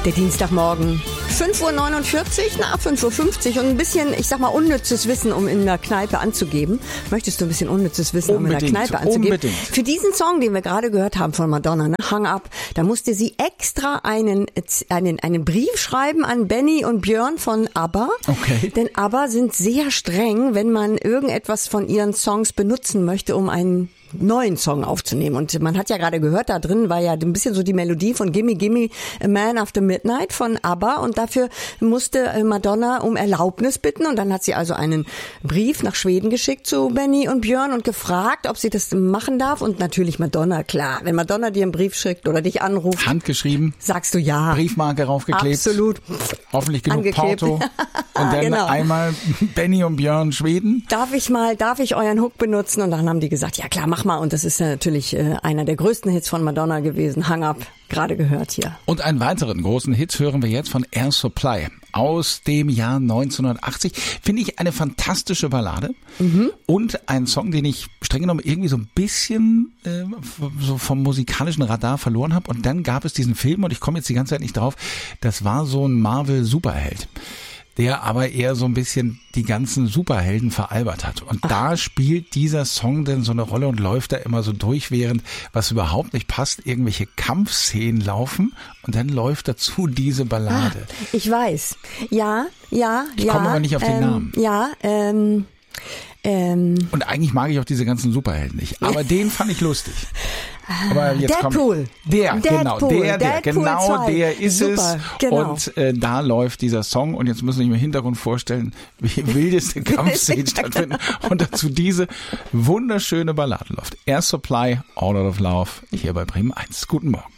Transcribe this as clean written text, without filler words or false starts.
Der Dienstagmorgen. 5.49 Uhr, 5.50 Uhr und ein bisschen, ich sag mal, unnützes Wissen, um in der Kneipe anzugeben. Möchtest du ein bisschen unnützes Wissen, um in der Kneipe anzugeben? Unbedingt. Für diesen Song, den wir gerade gehört haben von Madonna, ne? Hang Up, da musste sie extra einen Brief schreiben an Benny und Björn von ABBA. Okay. Denn ABBA sind sehr streng, wenn man irgendetwas von ihren Songs benutzen möchte, um einen neuen Song aufzunehmen. Und man hat ja gerade gehört, da drin war ja ein bisschen so die Melodie von Gimme Gimme a Man After Midnight von ABBA und dafür musste Madonna um Erlaubnis bitten und dann hat sie also einen Brief nach Schweden geschickt zu Benny und Björn und gefragt, ob sie das machen darf und natürlich Madonna, klar, wenn Madonna dir einen Brief schickt oder dich anruft. Handgeschrieben. Sagst du ja. Briefmarke raufgeklebt. Absolut. Hoffentlich genug Angeklebt. Porto. Und dann Genau. einmal Benny und Björn Schweden. Darf ich euren Hook benutzen? Und dann haben die gesagt, ja klar, mach mal. Und das ist ja natürlich einer der größten Hits von Madonna gewesen. Hang Up, gerade gehört hier. Und einen weiteren großen Hit hören wir jetzt von Air Supply aus dem Jahr 1980. Finde ich eine fantastische Ballade und ein Song, den ich streng genommen irgendwie so ein bisschen so vom musikalischen Radar verloren habe. Und dann gab es diesen Film und ich komme jetzt die ganze Zeit nicht drauf. Das war so ein Marvel-Superheld, der aber eher so ein bisschen die ganzen Superhelden veralbert hat. Und da spielt dieser Song denn so eine Rolle und läuft da immer so durch, während was überhaupt nicht passt, irgendwelche Kampfszenen laufen und dann läuft dazu diese Ballade. Ich weiß. Ja. Ich komme aber nicht auf den Namen. Und eigentlich mag ich auch diese ganzen Superhelden nicht. Aber den fand ich lustig. Aber jetzt Deadpool. Der ist Super, es. genau. Und da läuft dieser Song. Und jetzt müssen wir sich im Hintergrund vorstellen, wie wildeste Kampfszenen stattfinden. Und dazu diese wunderschöne Ballade läuft. Air Supply, All Out of Love, hier bei Bremen 1. Guten Morgen.